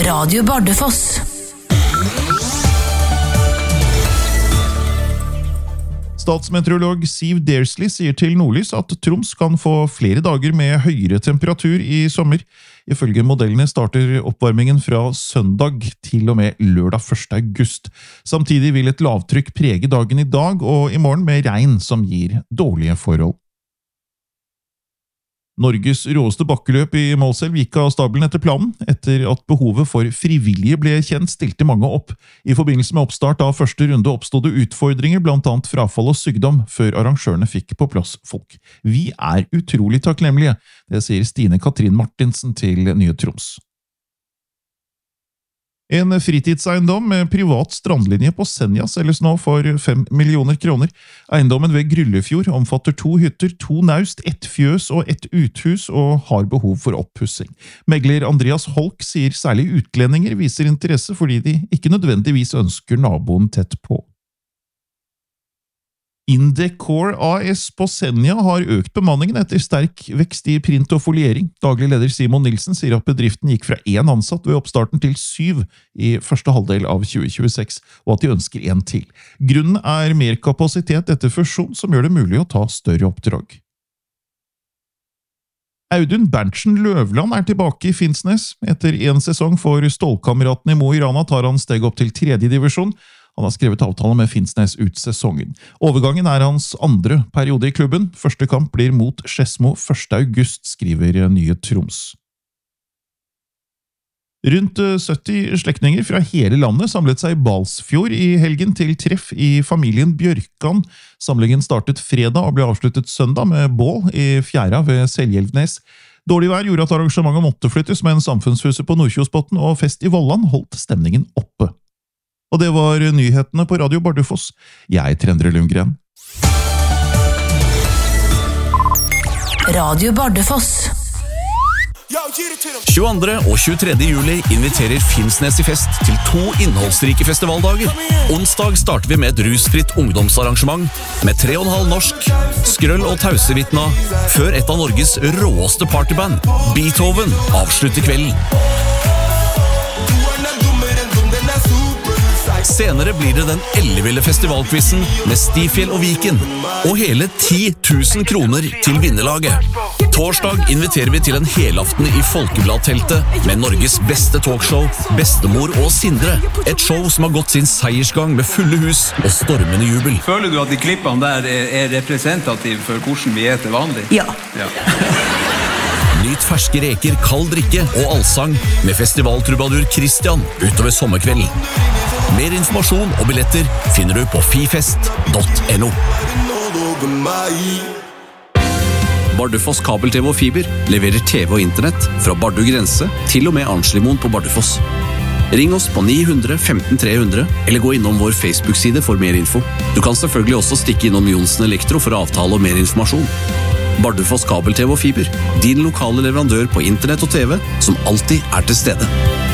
Radio Bardufoss. Statsmeteorolog Siv Dersley sier til Nordlys at Troms kan få flere dager med høyere temperatur i sommer. Ifølge modellene starter oppvarmingen fra søndag til og med lørdag 1. august. Samtidig vil et lavtrykk prege dagen i dag og i morgen med regn som gir dårlige forhold. Norges råeste bakkeløp i Målselv gikk av stabelen etter planen. Etter at behovet for frivillige ble kjent, stilte mange opp. I forbindelse med oppstart av første runde oppstod det utfordringer, blant annet frafall og sykdom, før arrangørene fikk på plass folk. Vi er utrolig takknemlige, det sier Stine Katrin Martinsen til Nye Troms. En fritidseiendom med privat strandlinje på Senja selges nå for 5 millioner kroner. Eiendommen ved Gryllefjord omfatter 2 hytter, 2 naust, 1 fjøs og 1 uthus og har behov for oppussing. Megler Andreas Holk sier særlig utlendinger viser interesse fordi de ikke nødvendigvis ønsker naboen tett på. Indecor AS på Senja har økt bemanningen etter sterk vekst i print og foliering. Daglig leder Simon Nilsen sier at bedriften gikk fra 1 ansatt ved oppstarten til 7 i første halvdel av 2026, og at de ønsker 1 til. Grunnen er mer kapasitet etter fusjon som gjør det mulig å ta større oppdrag. Audun Berntsen Løvland er tilbake i Finnsnes. Etter 1 sesong for Stålkameratene i Mo i Rana tar han steg opp til 3. divisjon. Han har skrevet avtale med Finnsnes ut sesongen. Overgangen er hans andre periode i klubben. Første kamp blir mot Skedsmo 1. august, skriver Nye Troms. Rundt 70 slektninger fra hele landet samlet seg i Balsfjord i helgen til treff i familien Bjørkan. Samlingen startet fredag og ble avsluttet søndag med bål i fjæra ved Seljelvnes. Dårlig vær gjorde at arrangementet måtte flyttes, men Samfunnshuset på Nordkjosbotn og fest i Vollan holdt stemningen oppe. Og det var nyhetene på Radio Bardufoss. Jeg er Endre Lundgren. Radio Bardufoss. 22. og 23. juli inviterer Finnsnes i fest til 2 innholdsrike festivaldager. Onsdag starter vi med et rusfritt ungdomsarrangement med 3,5 norsk, Skrøll og Tausevitna, før et av Norges råeste partyband, Beethoven, avslutter kvelden. Senere blir det den elleville festivalquizen med Stifjell og Viken, og hele 10 000 kroner til vinnerlaget. Torsdag inviterer vi til en helaften i Folkebladteltet med Norges beste talkshow, Bestemor og Sindre. Et show som har gått sin seiersgang med fulle hus og stormende jubel. Føler du at de klippene der er representative for hvordan vi er til vanlig? Ja. Nyt ferske reker, kald drikke og allsang med festivaltrubadur Christian utover sommerkvelden. Mer informasjon og billetter finner du på fifest.no. Bardufoss kabel-TV og fiber leverer TV og internett fra Bardu grense til og med Arnslimoen på Bardufoss. Ring oss på 900 15 300 eller gå innom vår Facebook-side for mer info. Du kan selvfølgelig også stikke innom Jonsen Elektro for avtale og mer informasjon. Bardufoss kabel-TV og fiber, din lokale leverandør på internett og TV som alltid er til stede.